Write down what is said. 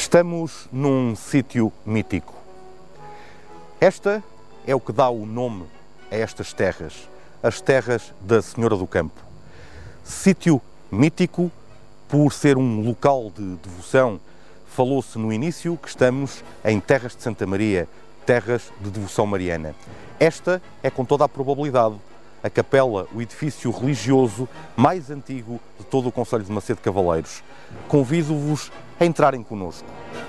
Estamos num sítio mítico. Esta é o que dá o nome a estas terras, as terras da Senhora do Campo. Sítio mítico por ser um local de devoção. Falou-se no início que estamos em terras de Santa Maria, terras de devoção mariana. Esta é, com toda a probabilidade, a capela, o edifício religioso mais antigo de todo o concelho de Macedo Cavaleiros. Convido-vos a entrarem connosco.